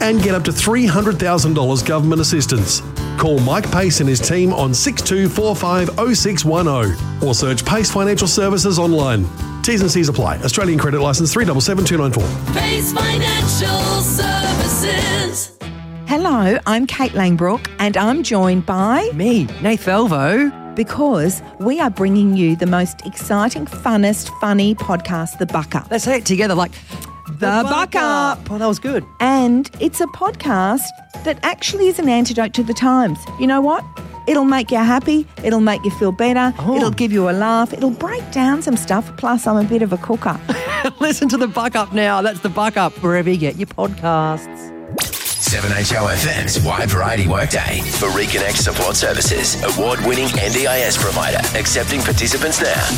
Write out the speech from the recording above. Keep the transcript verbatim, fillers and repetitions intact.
and get up to three hundred thousand dollars government assistance. Call Mike Pace and his team on six two four five oh six one oh or search Pace Financial Services online. T's and C's apply. Australian credit licence three seven seven two nine four. Pace Financial Services. Hello, I'm Kate Langbrook and I'm joined by... Me, Nath Velvo. Because we are bringing you the most exciting, funnest, funny podcast, The Buck Up. Let's say it together like... The, The Buck Up. Oh, that was good. And it's a podcast that actually is an antidote to the times. You know what? It'll make you happy. It'll make you feel better. Oh. It'll give you a laugh. It'll break down some stuff. Plus, I'm a bit of a cooker. Listen to The Buck Up now. That's The Buck Up, wherever you get your podcasts. seven H O F M's Wide Variety Workday for Reconnect Support Services, award-winning N D I S provider, accepting participants now.